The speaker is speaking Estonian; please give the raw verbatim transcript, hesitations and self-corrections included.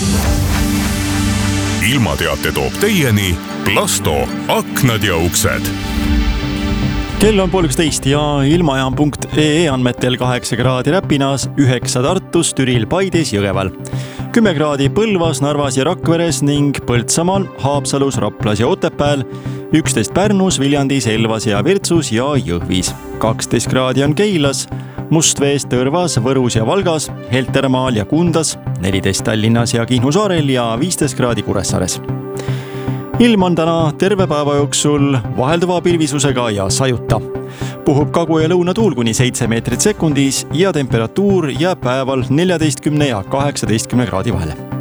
ilmateate toob teieni Plasto aknad ja uksed. Kell on pool üksteist ja ilmajaam punkt ee andmetel kaheksa kraadi Räpinas, üheksa Tartus, Türil, Paides, Jõgeval. kümme kraadi Põlvas, Narvas ja Rakveres ning Põltsamaal, Haapsalus, Raplas ja Otepääl, üksteist Pärnus, Viljandis, Elvas ja Virtsus ja Jõhvis. kaksteist kraadi on Keilas, Mustvees, Tõrvas, Võrus ja Valgas, Heltermaal ja Kundas, neliteist Tallinnas ja Kihnu saarel ja viisteist kraadi Kuressaares. Ilm on täna terve päeva jooksul vahelduva pilvisusega ja sajuta. Puhub kagu- ja lõunatuul kuni seitse meetrit sekundis ja temperatuur jääb päeval neljateistkümne ja kaheksateistkümne kraadi vahele.